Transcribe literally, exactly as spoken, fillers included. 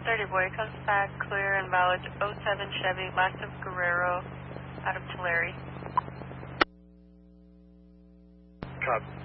thirty boy comes back, clear and valid, oh seven Chevy, last of Guerrero, out of Tulare. Copy.